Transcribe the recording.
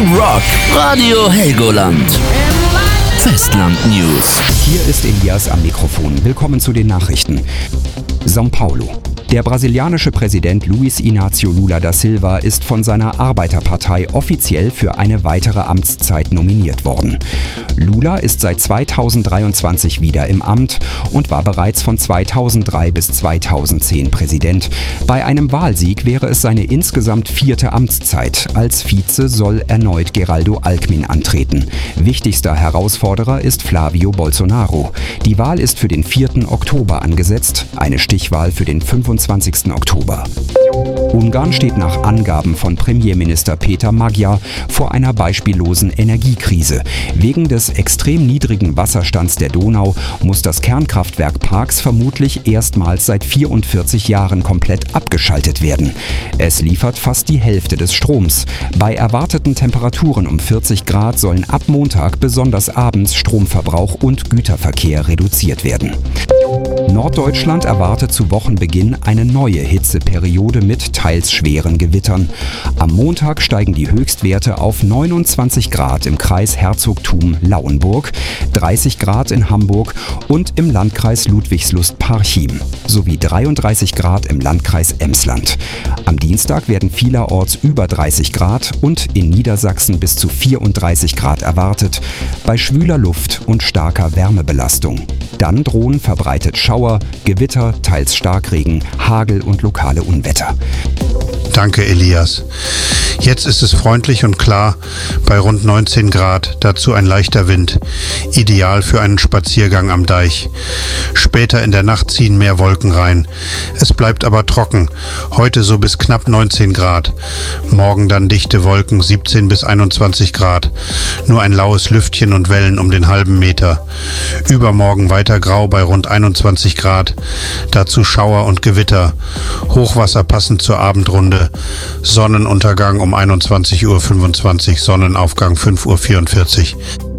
Rock, Radio Helgoland. Festland News. Hier ist Elias am Mikrofon. Willkommen zu den Nachrichten. São Paulo. Der brasilianische Präsident Luiz Inácio Lula da Silva ist von seiner Arbeiterpartei offiziell für eine weitere Amtszeit nominiert worden. Lula ist seit 2023 wieder im Amt und war bereits von 2003 bis 2010 Präsident. Bei einem Wahlsieg wäre es seine insgesamt 4. Amtszeit. Als Vize soll erneut Geraldo Alckmin antreten. Wichtigster Herausforderer ist Flavio Bolsonaro. Die Wahl ist für den 4. Oktober angesetzt, eine Stichwahl für den 25. Oktober. Ungarn steht nach Angaben von Premierminister Peter Magyar vor einer beispiellosen Energiekrise. Wegen des extrem niedrigen Wasserstands der Donau muss das Kernkraftwerk Paks vermutlich erstmals seit 44 Jahren komplett abgeschaltet werden. Es liefert fast die Hälfte des Stroms. Bei erwarteten Temperaturen um 40 Grad sollen ab Montag besonders abends Stromverbrauch und Güterverkehr reduziert werden. Norddeutschland erwartet zu Wochenbeginn eine neue Hitzeperiode mit teils schweren Gewittern. Am Montag steigen die Höchstwerte auf 29 Grad im Kreis Herzogtum-Lauenburg, 30 Grad in Hamburg und im Landkreis Ludwigslust-Parchim sowie 33 Grad im Landkreis Emsland. Am Dienstag werden vielerorts über 30 Grad und in Niedersachsen bis zu 34 Grad erwartet, bei schwüler Luft und starker Wärmebelastung. Dann drohen verbreitet Schauer, Gewitter, teils Starkregen, Hagel und lokale Unwetter. Danke, Elias. Jetzt ist es freundlich und klar bei rund 19 Grad, dazu ein leichter Wind. Ideal für einen Spaziergang am Deich. Später in der Nacht ziehen mehr Wolken rein. Es bleibt aber trocken. Heute so bis knapp 19 Grad. Morgen dann dichte Wolken, 17 bis 21 Grad. Nur ein laues Lüftchen und Wellen um den halben Meter. Übermorgen weiter grau bei rund 21 Grad. Dazu Schauer und Gewitter. Hochwasser passend zur Abendrunde. Sonnenuntergang um 21:25 Uhr, Sonnenaufgang 5:44 Uhr.